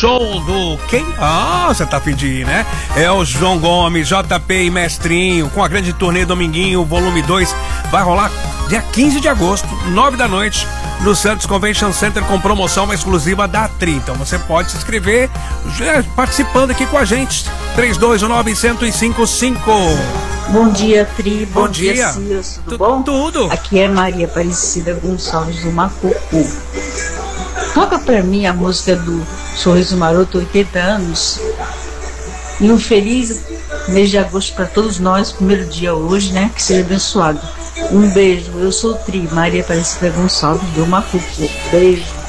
show do quem? Você tá afim de ir, né? É o João Gomes, JP e Mestrinho, com a grande turnê Dominguinho, volume 2. Vai rolar dia 15 de agosto, 9 da noite, no Santos Convention Center, com promoção exclusiva da Tri. Então você pode se inscrever participando aqui com a gente. 3219-1055. Bom dia, Tri. Bom dia. Silas, tudo bom? Tudo. Aqui é Maria Aparecida Gonçalves do Macucu. Toca pra mim a música do Sorriso Maroto, 80 anos. E um feliz mês de agosto para todos nós, primeiro dia hoje, né? Que seja abençoado. Um beijo. Eu sou Tri, Maria Aparecida Gonçalves do Macucu. Beijo.